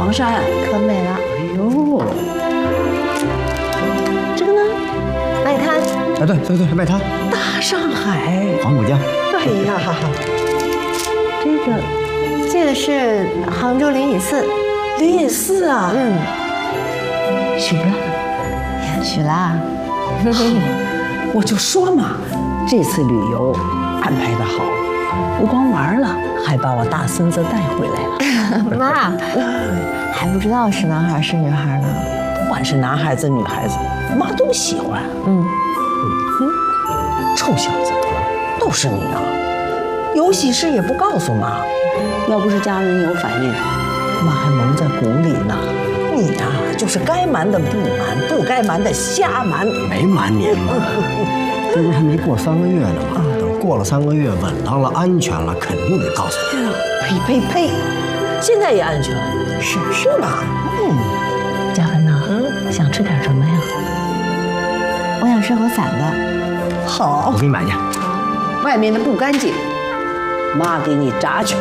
黄山， 可美了。 哎呦，这个呢？ 外滩。 哎，对，外滩。 大上海， 黄浦江。 哎呀， 这个是杭州灵隐寺。 灵隐寺啊，许了。 许了。 我就说嘛，这次旅游安排的好，不光玩了，还把我大孙子带回来了。 妈，还不知道是男孩是女孩呢。 不管是男孩子女孩子，妈都喜欢。臭小子，都是你啊！有喜事也不告诉妈，要不是家人有反应，妈还蒙在鼓里呢。你呀，就是该瞒的不瞒，不该瞒的瞎瞒。 没瞒您嘛，这不是还没过3个月呢吗？等过了3个月，稳当了、安全了，肯定得告诉你。 呸！现在也安全，是吧？ 嘉文呐，想吃点什么呀？ 我想吃盒馓子。 好我，给你买去。 外面的不干净，妈给你炸去。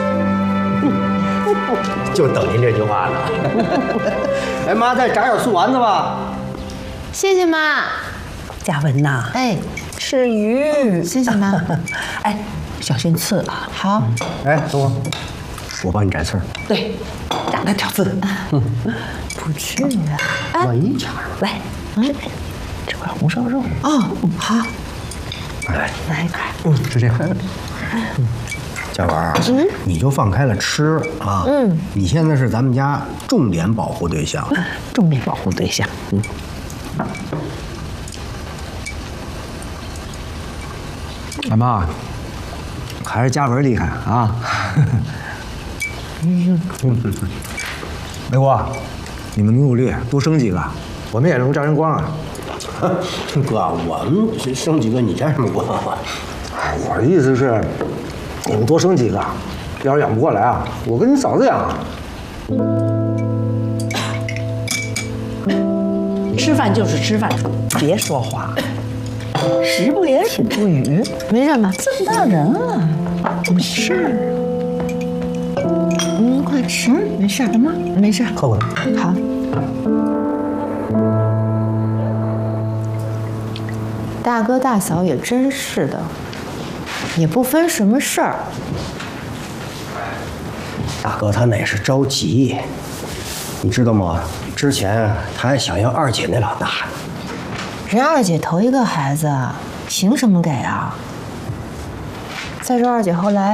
就等您这句话呢。哎，妈，再炸点素丸子吧。 谢谢妈。 嘉文呐， 哎， 吃鱼。 谢谢妈。 哎，小心刺啊！ 好。 哎，等会儿，我帮你摘刺儿。 对，炸那条刺。 不至于啊。 没钱。 来，这块红烧肉。 哦，好。 来一块。 是这样。佳文儿，你就放开了吃啊。你现在是咱们家重点保护对象。 重点保护对象。 俺妈，还是佳文厉害啊。梅国，你们努力多生几个，我们也能沾上光啊。哥，我们生几个你沾什么光啊？我的意思是，你们多生几个，要是养不过来啊，我跟你嫂子养啊。 吃饭就是吃饭，别说话。食不言，寝不语。 没事妈。 这么大人了，没事儿。 快吃。 没事儿，干嘛？没事儿。 喝过了。 好。大哥大嫂也真是的，也不分什么事儿。 大哥他那是着急，你知道吗？之前他还想要二姐那老大呢。 人二姐头一个孩子，凭什么给啊？再说二姐后来